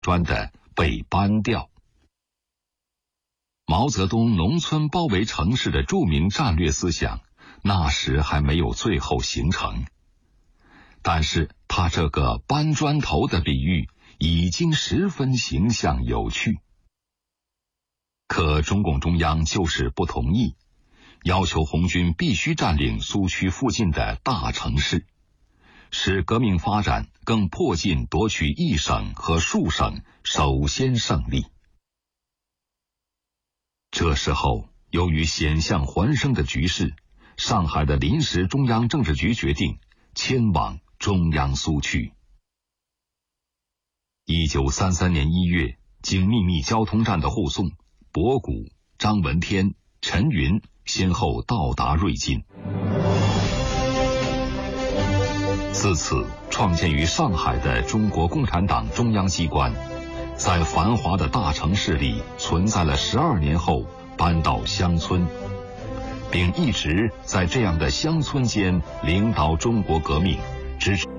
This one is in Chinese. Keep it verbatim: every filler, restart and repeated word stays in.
砖的被搬掉。毛泽东农村包围城市的著名战略思想，那时还没有最后形成。但是他这个搬砖头的比喻已经十分形象有趣。可中共中央就是不同意，要求红军必须占领苏区附近的大城市，使革命发展更迫近夺取一省和数省首先胜利。这时候，由于险象环生的局势，上海的临时中央政治局决定迁往中央苏区。一九三三年一月，经秘密交通站的护送，博古、张闻天、陈云先后到达瑞金。自此，创建于上海的中国共产党中央机关，在繁华的大城市里存在了十二年后，搬到乡村，并一直在这样的乡村间领导中国革命，支持